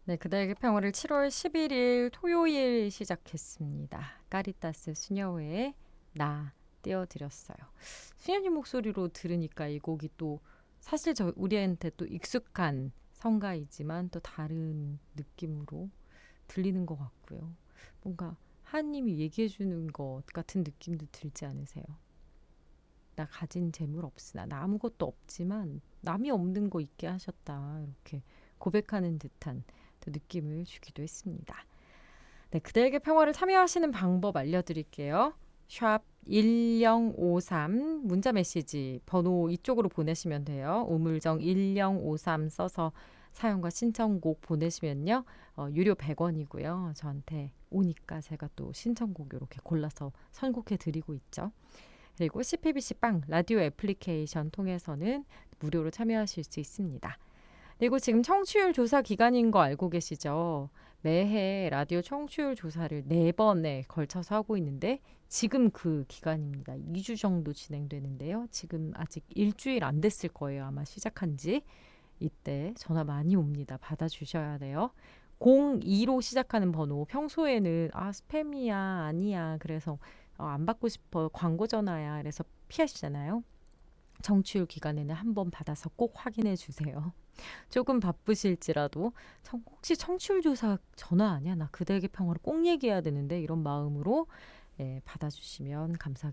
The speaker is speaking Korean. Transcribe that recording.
네, 그대에게 평화를 7월 11일 토요일 시작했습니다. 까리따스 수녀의 나 띄워드렸어요. 수녀님 목소리로 들으니까 이 곡이 또 사실 우리한테 또 익숙한 성가이지만 또 다른 느낌으로 들리는 것 같고요. 뭔가 하나님이 얘기해 주는 것 같은 느낌도 들지 않으세요? 나 가진 재물 없으나 나 아무것도 없지만 남이 없는 거 있게 하셨다. 이렇게 고백하는 듯한 또 느낌을 주기도 했습니다. 네, 그대에게 평화를 참여하시는 방법 알려드릴게요. 샵 1053 문자 메시지 번호 이쪽으로 보내시면 돼요. 우물정 1053 써서 사연과 신청곡 보내시면요. 유료 100원이고요. 저한테 오니까 제가 또 신청곡 이렇게 골라서 선곡해 드리고 있죠. 그리고 CPBC 빵 라디오 애플리케이션 통해서는 무료로 참여하실 수 있습니다. 그리고 지금 청취율 조사 기간인 거 알고 계시죠? 매해 라디오 청취율 조사를 4번에 걸쳐서 하고 있는데 지금 그 기간입니다. 2주 정도 진행되는데요. 지금 아직 일주일 안 됐을 거예요. 아마 시작한 지. 이때 전화 많이 옵니다. 받아주셔야 돼요. 02로 시작하는 번호 평소에는 스팸이야 아니야 그래서 안 받고 싶어 광고 전화야 그래서 피하시잖아요. 정치율 기간에는 한번 받아서 꼭 확인해 주세요. 조금 바쁘실지라도 혹시 청취율 조사 전화 아니야? 나 그대에게 평화를 꼭 얘기해야 되는데 이런 마음으로 받아주시면